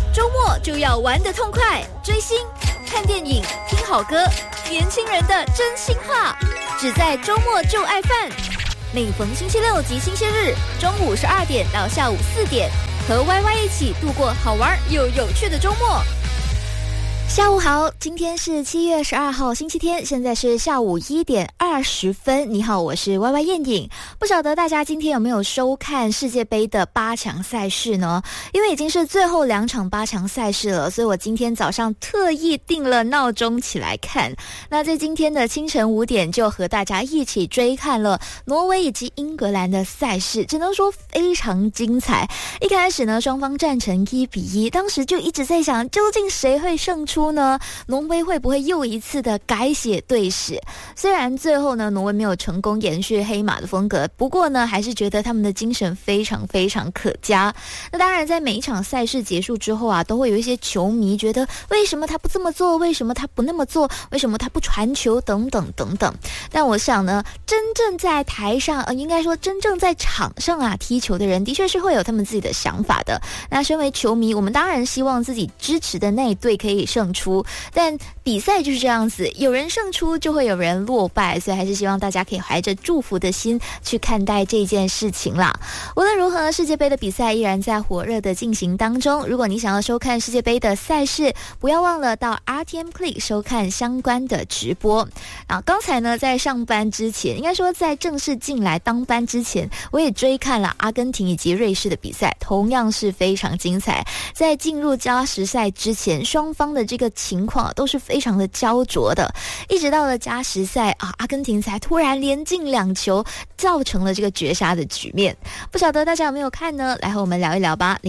周末就要玩得痛快，追星、看电影、听好歌，年轻人的真心话，只在周末就爱饭。每逢星期六及星期日，中午12点到下午4点，和 YY 一起度过好玩又有趣的周末。下午好，今天是7月12号星期天，现在是下午1点20分。你好，我是 YY 燕颖。不晓得大家今天有没有收看世界杯的8强赛事呢？因为已经是最后2场8强赛事了，所以我今天早上特意定了闹钟起来看。那在今天的清晨5点就和大家一起追看了挪威以及英格兰的赛事，只能说非常精彩。一开始呢，双方战成1-1，当时就一直在想，究竟谁会胜出呢？挪威会不会又一次的改写队史？虽然最后呢，挪威没有成功延续黑马的风格，不过呢，还是觉得他们的精神非常非常可嘉。那当然，在每一场赛事结束之后啊，都会有一些球迷觉得，为什么他不这么做？为什么他不那么做？为什么他不传球？等等等等。但我想呢，真正在台上，应该说真正在场上啊踢球的人，的确是会有他们自己的想法的。那身为球迷，我们当然希望自己支持的那一队可以胜出，但比赛就是这样子，有人胜出就会有人落败，所以还是希望大家可以怀着祝福的心去看待这件事情啦。无论如何，世界杯的比赛依然在火热的进行当中。如果你想要收看世界杯的赛事，不要忘了到 RTM Click 收看相关的直播。刚才呢，在上班之前，应该说在正式进来当班之前，我也追看了阿根廷以及瑞士的比赛，同样是非常精彩。在进入加时赛之前，双方的这个情况都是非常的焦灼的，一直到了加时赛阿根廷才突然连进2球，造成了这个绝杀的局面。不晓得大家有没有看呢？来和我们聊一聊吧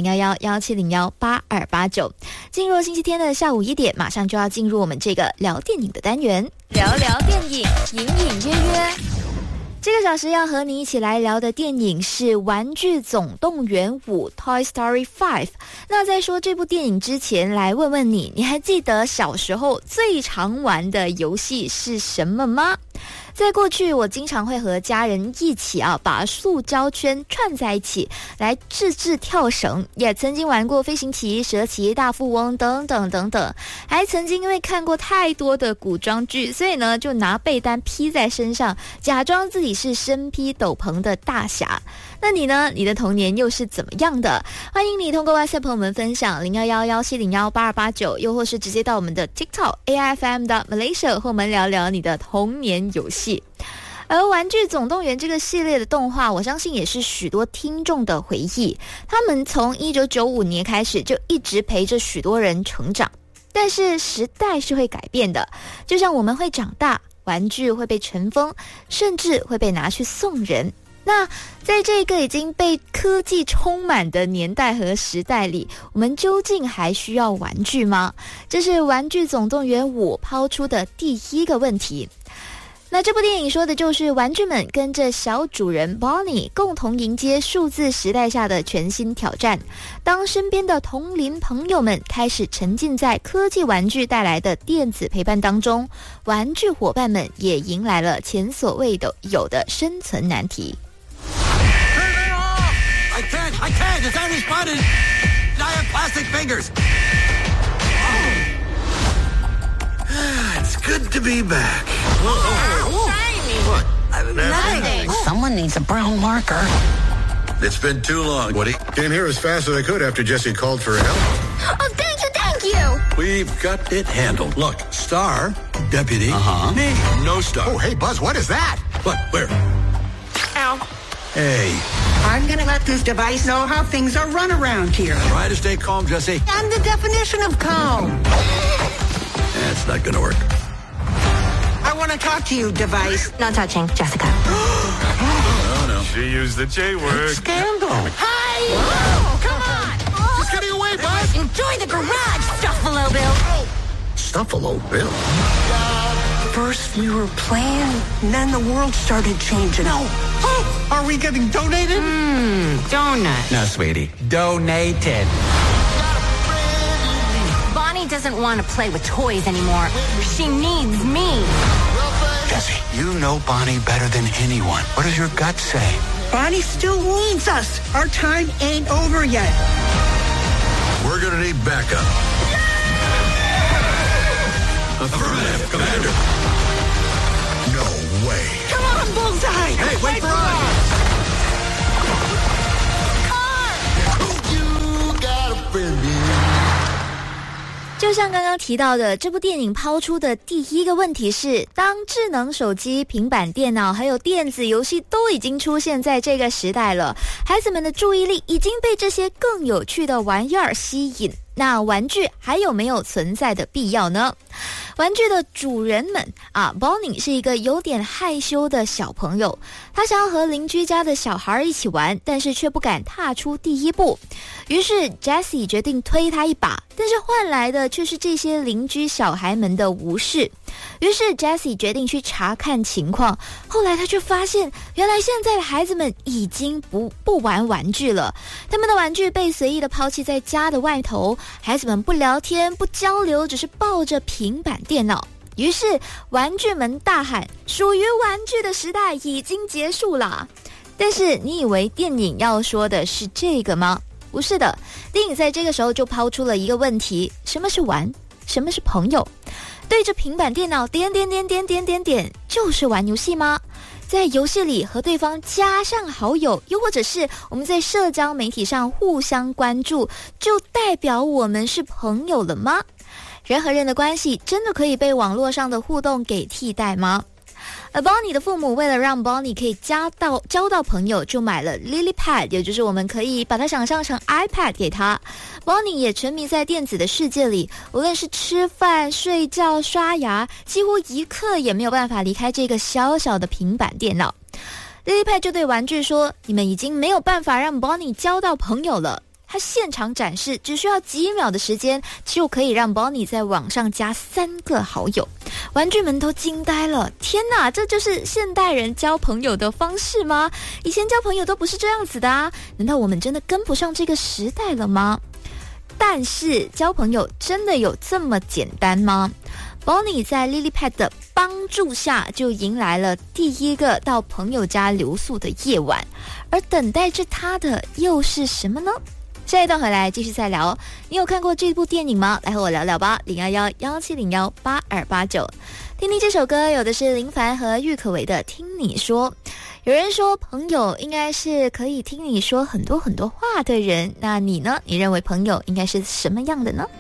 ，011-1701-8289。进入星期天的下午1点，马上就要进入我们这个聊电影的单元，聊聊电影，隐隐约约。这个小时要和你一起来聊的电影是《玩具总动员5》Toy Story 5。那在说这部电影之前，来问问你，你还记得小时候最常玩的游戏是什么吗？在过去，我经常会和家人一起把塑胶圈串在一起来自制跳绳，也曾经玩过飞行棋、蛇棋、大富翁等等等等，还曾经因为看过太多的古装剧，所以呢就拿被单披在身上，假装自己是身披斗篷的大侠。那你呢？你的童年又是怎么样的？欢迎你通过 WhatsApp 朋友们分享011-1701-8289，又或是直接到我们的 TikTok AIFM 的 Malaysia 和我们聊聊你的童年游戏。而玩具总动员这个系列的动画，我相信也是许多听众的回忆。他们从1995年开始就一直陪着许多人成长，但是时代是会改变的，就像我们会长大，玩具会被尘封，甚至会被拿去送人。那在这个已经被科技充满的年代和时代里，我们究竟还需要玩具吗？这是《玩具总动员5》抛出的第一个问题。那这部电影说的就是玩具们跟着小主人 Bonnie 共同迎接数字时代下的全新挑战。当身边的同龄朋友们开始沉浸在科技玩具带来的电子陪伴当中，玩具伙伴们也迎来了前所未有的生存难题。 I can't! It's unresponded! I have plastic fingers! It's good to be back. What? Nothing. Someone needs a brown marker. It's been too long, Woody. Came here as fast as I could after Jesse called for help. Oh, thank you! We've got it handled. Look, Star, Deputy, me, no Star. Oh, hey, Buzz, what is that? What? Where? Ow. Hey, I'm gonna let this device know how things are run around here. try to stay calm, Jesse. I'm the definition of calm. That's not gonna work. I want to talk to you, device. No touching, Jessica. Oh, no. She used the J word. Scandal. Hi! Whoa, come on! Just getting away, Buzz! Enjoy the garage, Stuffalo Bill. Stuffalo Bill. First we were playing, and then the world started changing. No. Oh, are we getting donated? Donut. No, sweetie. Donated. Bonnie doesn't want to play with toys anymore. She needs me. Jesse, you know Bonnie better than anyone. What does your gut say? Bonnie still needs us. Our time ain't over yet. We're gonna need backup. Affirmative, Commander. No way. Come on, Bullseye! Hey, wait for us! You got a friend in me. 就像刚刚提到的，这部电影抛出的第一个问题是，当智能手机、平板电脑还有电子游戏都已经出现在这个时代了，孩子们的注意力已经被这些更有趣的玩意儿吸引，那玩具还有没有存在的必要呢？玩具的主人们Bonnie 是一个有点害羞的小朋友，他想要和邻居家的小孩一起玩，但是却不敢踏出第一步。于是 Jessie 决定推他一把，但是换来的却是这些邻居小孩们的无视。于是 Jessie 决定去查看情况，后来他却发现，原来现在的孩子们已经不玩玩具了，他们的玩具被随意的抛弃在家的外头，孩子们不聊天不交流，只是抱着平板电脑。于是玩具们大喊，属于玩具的时代已经结束了。但是你以为电影要说的是这个吗？不是的，电影在这个时候就抛出了一个问题，什么是玩？什么是朋友？对着平板电脑点，就是玩游戏吗？在游戏里和对方加上好友，又或者是我们在社交媒体上互相关注，就代表我们是朋友了吗？人和人的关系真的可以被网络上的互动给替代吗？而 Bonnie 的父母为了让 Bonnie 可以交到朋友，就买了 LilyPad， 也就是我们可以把它想象成 iPad 给他。Bonnie 也沉迷在电子的世界里，无论是吃饭、睡觉、刷牙，几乎一刻也没有办法离开这个小小的平板电脑。LilyPad 就对玩具说，你们已经没有办法让 Bonnie 交到朋友了。他现场展示，只需要几秒的时间就可以让 Bonnie 在网上加3个好友。玩具们都惊呆了，天哪，这就是现代人交朋友的方式吗？以前交朋友都不是这样子的啊，难道我们真的跟不上这个时代了吗？但是交朋友真的有这么简单吗？ Bonnie 在 LilyPad 的帮助下，就迎来了第一个到朋友家留宿的夜晚，而等待着他的又是什么呢？下一段回来继续再聊。你有看过这部电影吗？来和我聊聊吧，011-1701-8289。听听这首歌，有的是林凡和郁可唯的《听你说》。有人说朋友应该是可以听你说很多很多话的人，那你呢？你认为朋友应该是什么样的呢？